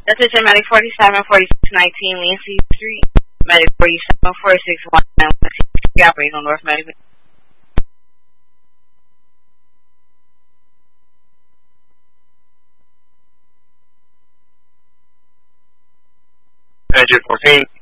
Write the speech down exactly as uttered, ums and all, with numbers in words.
Attention Medic forty-seven, forty-six nineteen, Lindsay Street. Medic forty-seven, forty-six nineteen, operating on North Medic. Engine fourteen.